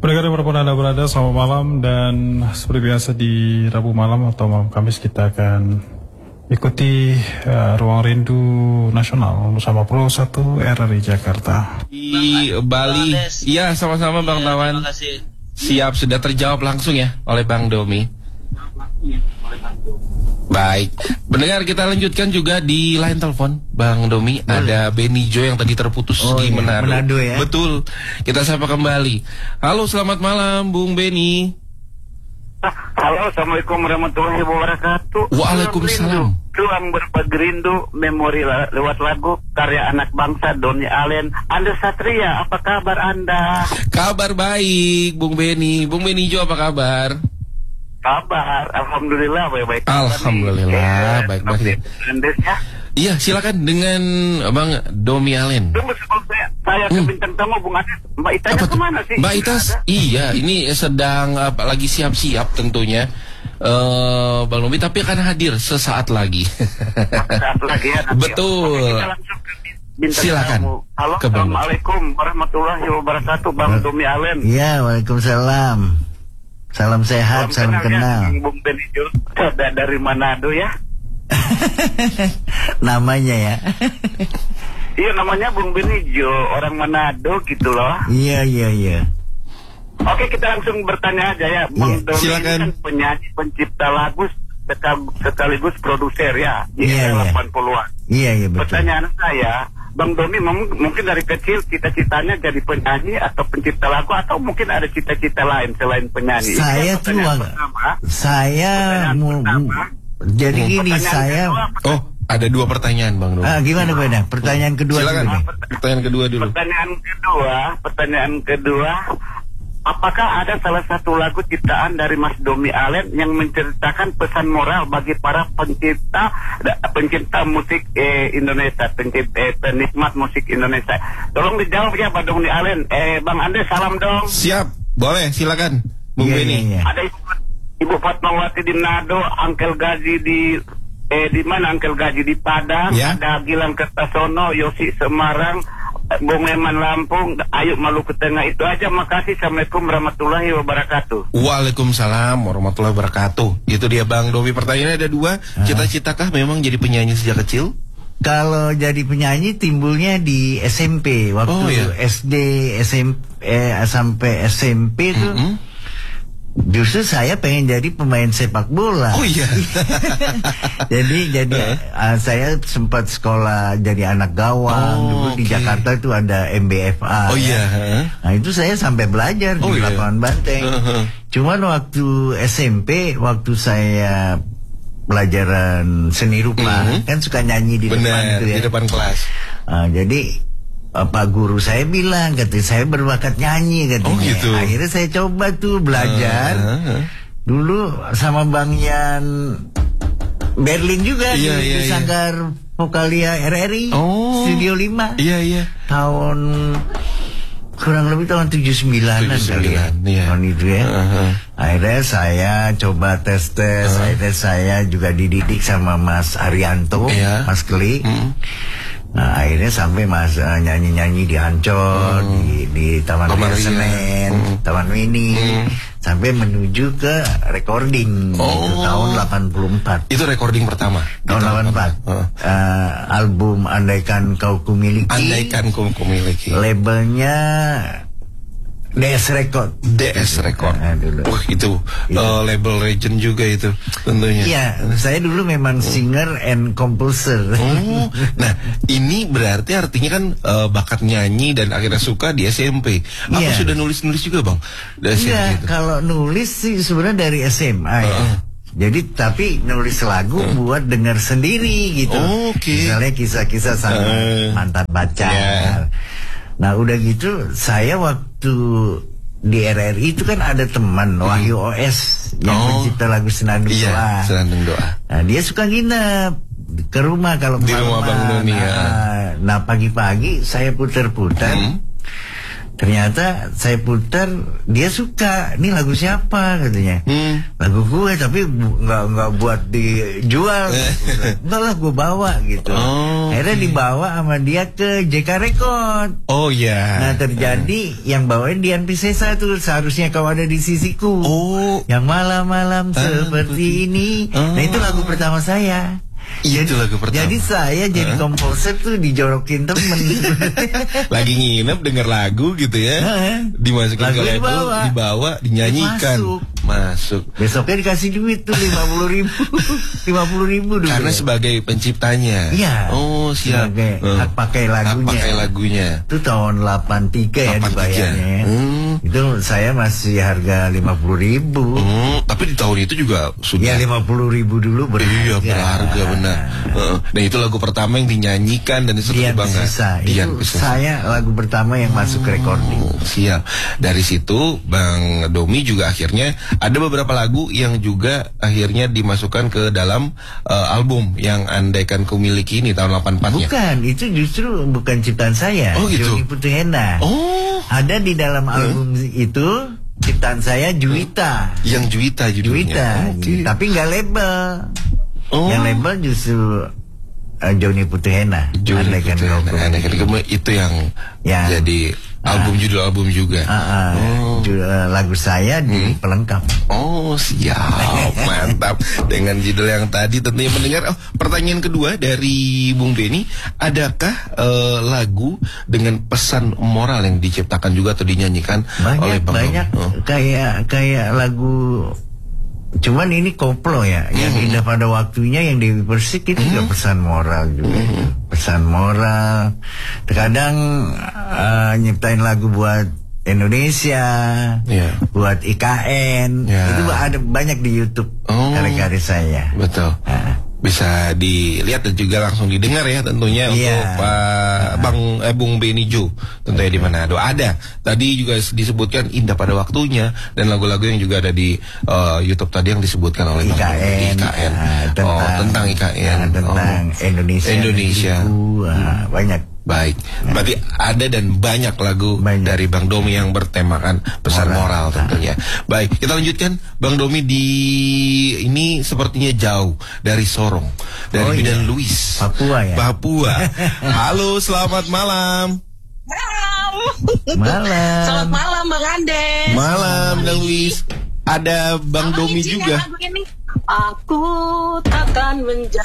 Pendengar dimanapun Anda berada, selamat malam. Dan seperti biasa di Rabu malam atau malam Kamis kita akan ikuti Ruang Rindu Nasional bersama Pro 1 RRI Jakarta di Bali. Iya, sama-sama Bang Tawan. Siap, sudah terjawab langsung ya oleh Bang Domi. Baik, pendengar, kita lanjutkan juga di line telepon Bang Domi. Ada Benny Jo yang tadi terputus di Manado ya? Betul, kita sapa kembali. Halo, selamat malam Bung Benny. Halo, assalamualaikum warahmatullahi wabarakatuh. Waalaikumsalam. Ruang berbagi rindu, memori lewat lagu karya anak bangsa Donny Allen. Anda Satria, apa kabar Anda? Kabar baik Bung Benny. Bung Benny Jo, apa kabar? Kabar, alhamdulillah baik-baik. Alhamdulillah baik-baik. Ya. Iya, silakan dengan Bang Donny Allen. Tunggu sebelum saya ke bintang tamu Bung Ades. Mbak Itanya kemana sih? Mbak Itas, iya, ini sedang lagi siap-siap tentunya. Bang Domi, tapi akan hadir sesaat lagi. Sesaat lagi ya. Betul. Kita langsung ke bintang Silakan. tamu. Halo, assalamualaikum warahmatullahi wabarakatuh, Bang Donny Allen. Iya, waalaikumsalam. Salam sehat, salam kenal. Ya, Bung Benny Jo, dari Manado ya. Namanya ya. Iya, namanya Bung Benny Jo, orang Manado gitu loh. Iya. Oke, kita langsung bertanya aja ya. Bang Donny silakan. kan penyanyi, pencipta lagu, sekaligus produser ya. Di era 80-an. Iya, betul. Pertanyaan saya, Bang Donny mungkin dari kecil cita-citanya jadi penyanyi atau pencipta lagu, atau mungkin ada cita-cita lain selain penyanyi? Saya tuh jadi gini, saya ada dua pertanyaan Bang Domi. Gimana Bang? Pertanyaan kedua. Silakan. Pertanyaan kedua dulu. Pertanyaan kedua, apakah ada salah satu lagu ciptaan dari Mas Donny Allen yang menceritakan pesan moral bagi para pencipta musik Indonesia, penikmat musik Indonesia? Tolong dijawab ya Pak Donny Allen. Bang Ande, salam dong. Siap, boleh, silakan Bung Benny. Ada Ibu Fatmawati di Manado, Angkel Gaji di mana Angkel Gaji di Padang, ada Gilang Kertasono, Yosi Semarang, Bung Eman Lampung, Ayu Maluku Tengah. Itu aja, makasih. Assalamualaikum warahmatullahi wabarakatuh. Waalaikumsalam warahmatullahi wabarakatuh. Itu dia Bang Domi. Pertanyaannya ada dua. Cita-citakah memang jadi penyanyi sejak kecil? Kalau jadi penyanyi timbulnya di SMP. Waktu SD, SMP, sampai SMP tuh justru saya pengen jadi pemain sepak bola. Oh iya. jadi saya sempat sekolah jadi anak gawang. Dulu di Jakarta itu ada MBFA. Oh iya. Nah itu saya sampai belajar di lapangan banteng. Cuman waktu SMP, waktu saya pelajaran seni rupa, kan suka nyanyi di depan itu ya. Di depan kelas. Jadi Pak guru saya bilang, katanya saya berbakat nyanyi katanya. Gitu. Akhirnya saya coba tuh belajar. Dulu sama Bang Yan Berlin juga di Sanggar Vokalia RRI, Studio 5. Iya. Tahun kurang lebih tahun 79-an kali ya. Tahun itu ya. Akhirnya saya coba tes. Akhirnya saya juga dididik sama Mas Arianto, Mas Keli. Nah akhirnya sampai Mas nyanyi-nyanyi di Ancol, di Taman Ria Senen, Taman Mini, sampai menuju ke recording tahun 84. Itu recording pertama? Tahun 84. Album Andaikan Kau Kumiliki. Andaikan Kau Kumiliki. Labelnya DS Record. DS Record. Wah itu label legend juga itu tentunya. Iya, saya dulu memang singer and composer. Nah ini berarti artinya kan bakat nyanyi dan akhirnya suka di SMP. Apa sudah nulis-nulis juga Bang? Iya, kalau nulis sih sebenarnya dari SMA ya. Jadi tapi nulis lagu buat dengar sendiri gitu. Misalnya kisah-kisah sama mantan pacar. Nah udah gitu saya waktu di RRI itu kan ada teman Wahyu OS yang mencipta lagu Senandung Doa. Senandung Doa. Nah dia suka nginep ke rumah kalau di rumah Bang Donny Nah pagi-pagi saya putar-putar Ternyata saya putar, dia suka. Ini lagu siapa katanya? Lagu gue, tapi nggak buat dijual. Enggak lah, gue bawa gitu. Akhirnya dibawa sama dia ke JK Record. Oh ya. Nah terjadi yang bawain Dian Piscesa tuh, Seharusnya Kau Ada di Sisiku. Yang malam-malam seperti ini. Nah itu lagu pertama saya. Iya, itu lagu pertama. Jadi saya jadi komposer tuh dijorokin temen. Lagi nginep denger lagu gitu ya. Dimasukin ke label, dibawa, dinyanyikan. Masuk. Besoknya dikasih duit tuh 50.000 dulu. Karena sebagai penciptanya. Iya. Oh siap. Sebagai hak pakai lagunya. Itu tahun 83 ya dibayarnya. Itu saya masih harga 50.000. Tapi di tahun itu juga sudah. Ya 50.000 dulu berharga. Iya berharga benar. Dan itu lagu pertama yang dinyanyikan dan itu kebanggaan. Itu saya lagu pertama yang masuk recording. Siap. Dari situ Bang Domi juga akhirnya ada beberapa lagu yang juga akhirnya dimasukkan ke dalam album yang Andaikan Ku Miliki ini tahun 84-nya. Bukan, itu justru bukan ciptaan saya. Oh gitu. Joni Putihena. Ada di dalam album itu ciptaan saya, Juwita. Yang Juwita judulnya. Juwita. Tapi nggak label. Yang label justru Joni Putihena. Andaikan itu yang jadi album, judul album juga. Lagu saya di pelengkap. Oh siap. Mantap. Dengan judul yang tadi tentunya mendengar. Pertanyaan kedua dari Bung Benny, adakah lagu dengan pesan moral yang diciptakan juga atau dinyanyikan oleh Bang Domi? Banyak. Kayak lagu, cuman ini koplo ya, yang Indah Pada Waktunya, yang Dewi Persik itu juga pesan moral juga. Pesan moral. Terkadang nyiptain lagu buat Indonesia, buat IKN, itu ada banyak di YouTube karya-karya saya. Betul. Bisa dilihat dan juga langsung didengar ya tentunya untuk Bung Benny Jo tentunya di Manado. Ada tadi juga disebutkan Indah Pada Waktunya dan lagu-lagu yang juga ada di YouTube tadi yang disebutkan oleh IKN. Tentang IKN, tentang Indonesia. Banyak. Baik, berarti ada dan banyak lagu dari Bang Domi yang bertemakan pesan moral tentunya. Baik, kita lanjutkan Bang Domi di ini sepertinya jauh dari Sorong, dari Bidan Luis, Papua ya. Papua. Halo, selamat malam. Malam. Selamat malam Bang Ande. Malam Bidan Luis. Ada Bang Domi juga. Aku takkan menjadi